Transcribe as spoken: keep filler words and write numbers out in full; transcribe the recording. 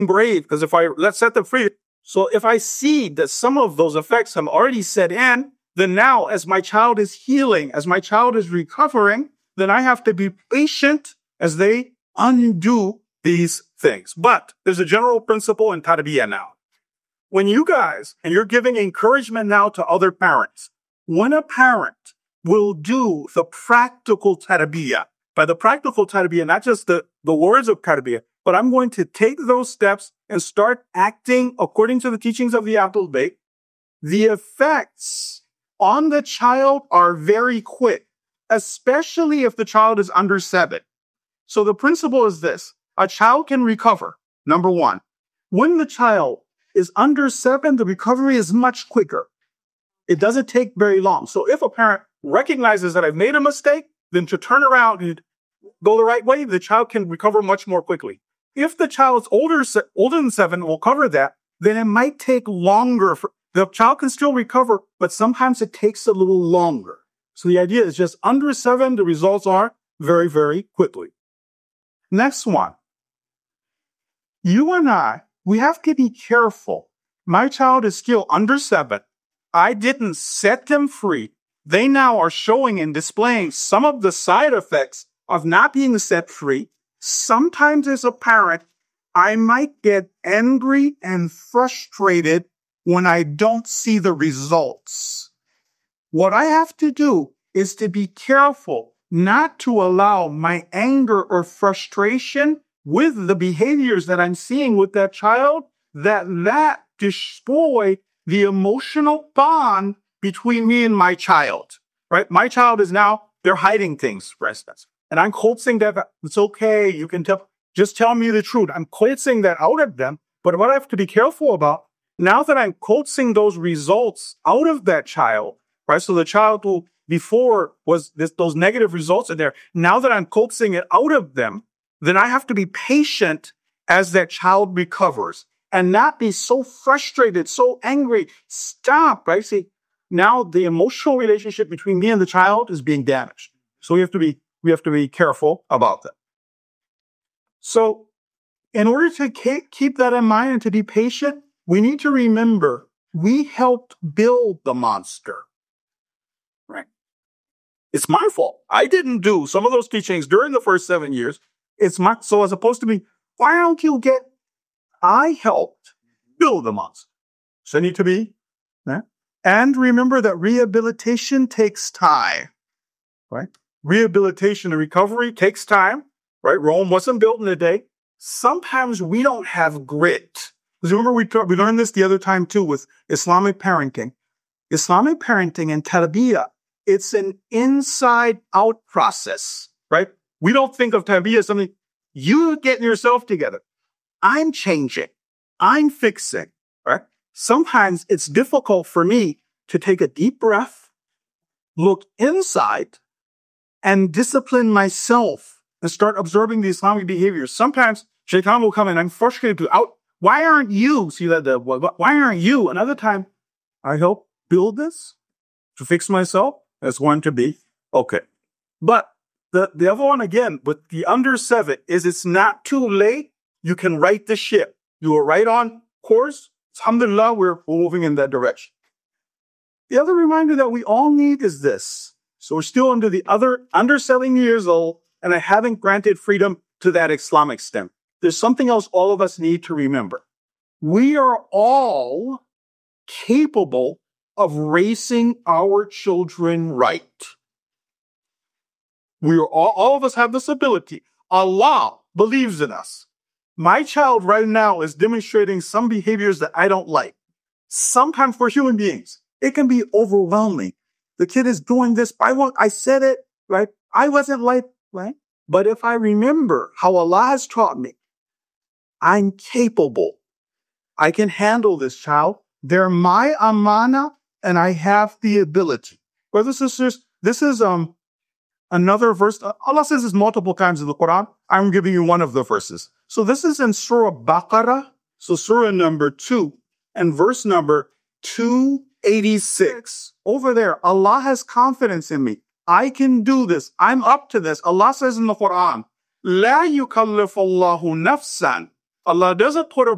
brave, because if I let's set them free. So if I see that some of those effects have already set in, then now as my child is healing, as my child is recovering, then I have to be patient as they undo these things. But there's a general principle in tarbiyah now. When you guys, and you're giving encouragement now to other parents, when a parent will do the practical tarbiyah, by the practical tarbiyah, not just the, the words of tarbiyah, but I'm going to take those steps and start acting according to the teachings of the Ahlul Bayt, the effects on the child are very quick, especially if the child is under seven. So the principle is this: a child can recover, number one. When the child is under seven, the recovery is much quicker. It doesn't take very long. So if a parent recognizes that I've made a mistake, then to turn around and go the right way, the child can recover much more quickly. If the child's older, older than seven, we'll cover that, then it might take longer. For, the child can still recover, but sometimes it takes a little longer. So the idea is just under seven, the results are very, very quickly. Next one. You and I, we have to be careful. My child is still under seven. I didn't set them free. They now are showing and displaying some of the side effects of not being set free. Sometimes as a parent, I might get angry and frustrated when I don't see the results. What I have to do is to be careful not to allow my anger or frustration with the behaviors that I'm seeing with that child, that that destroy the emotional bond between me and my child, right? My child is now, they're hiding things, for instance. And I'm coaxing that, it's okay, you can tell, just tell me the truth. I'm coaxing that out of them. But what I have to be careful about, now that I'm coaxing those results out of that child, right? So the child who before was this, those negative results in there, now that I'm coaxing it out of them, then I have to be patient as that child recovers and not be so frustrated, so angry. Stop, right? See, now the emotional relationship between me and the child is being damaged. So we have to be, we have to be careful about that. So in order to keep that in mind and to be patient, we need to remember we helped build the monster, right? It's my fault. I didn't do some of those teachings during the first seven years. It's my, so as opposed to me, why don't you get, I helped build the monster. So I need to be, right? And remember that rehabilitation takes time, right? Rehabilitation and recovery takes time, right? Rome wasn't built in a day. Sometimes we don't have grit. Because remember, we, talk, we learned this the other time too with Islamic parenting. Islamic parenting and tarbiyah, it's an inside-out process, right? We don't think of tarbiyah as something, you getting yourself together. I'm changing. I'm fixing, right? Sometimes it's difficult for me to take a deep breath, look inside, and discipline myself and start observing the Islamic behaviors. Sometimes Shaitan will come in, I'm frustrated to out. Why aren't you? See that? The, why aren't you? Another time, I help build this to fix myself. It's going to be okay. But the, the other one, again, with the under seven, is it's not too late. You can right the ship. You are right on course. Alhamdulillah, we're moving in that direction. The other reminder that we all need is this. So we're still under the other, under seven years old, and I haven't granted freedom to that Islamic extent. There's something else all of us need to remember. We are all capable of raising our children right. We are all, all of us have this ability. Allah believes in us. My child right now is demonstrating some behaviors that I don't like. Sometimes for human beings, it can be overwhelming. The kid is doing this. I want, I said it, right? I wasn't like, right? But if I remember how Allah has taught me, I'm capable. I can handle this child. They're my amana, and I have the ability. Brothers and sisters, this is um another verse. Allah says this multiple times in the Quran. I'm giving you one of the verses. So this is in Surah Baqarah, so Surah number two, and verse number two eighty-six. Over there, Allah has confidence in me. I can do this. I'm up to this. Allah says in the Quran, La yukallifullahu nafsan. Allah doesn't put a